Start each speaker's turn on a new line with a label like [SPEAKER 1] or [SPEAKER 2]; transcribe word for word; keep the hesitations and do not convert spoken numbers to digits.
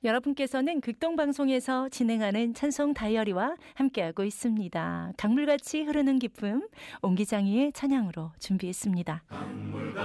[SPEAKER 1] 여러분께서는 극동방송에서 진행하는 찬송 다이어리와 함께하고 있습니다. 강물같이 흐르는 기쁨, 옹기장이의 찬양으로 준비했습니다.